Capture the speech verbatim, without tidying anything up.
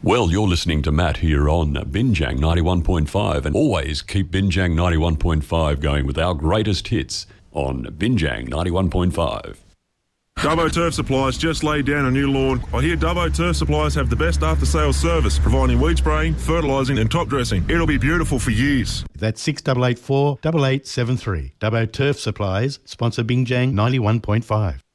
Well, you're listening to Matt here on Binjang ninety-one point five, and always keep Binjang ninety-one point five going with our greatest hits on Binjang ninety-one point five. Dubbo Turf Supplies just laid down a new lawn. I hear Dubbo Turf Supplies have the best after-sales service, providing weed spraying, fertilising and top dressing. It'll be beautiful for years. That's six eight eight four, eight eight seven three. Dubbo Turf Supplies, sponsor Binjang ninety-one point five.